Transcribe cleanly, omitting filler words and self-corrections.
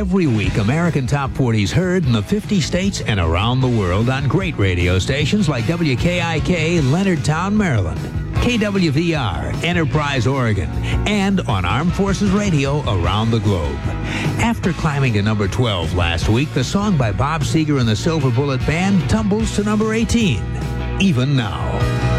Every week, American Top 40's heard in the 50 states and around the world on great radio stations like WKIK, Leonardtown, Maryland, KWVR, Enterprise, Oregon, and on Armed Forces Radio around the globe. After climbing to number 12 last week, the song by Bob Seger and the Silver Bullet Band tumbles to number 18. Even Now.